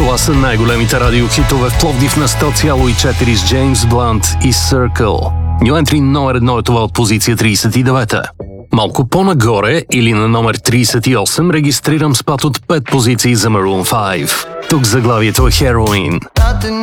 Това са най-големите радиохитове в Пловдив на 100,4 с Джеймс Блант и Circle. New Entry номер 1 е това от позиция 39. Малко по-нагоре или на номер 38 регистрирам спад от 5 позиции за Maroon 5. Тук заглавието е Heroin.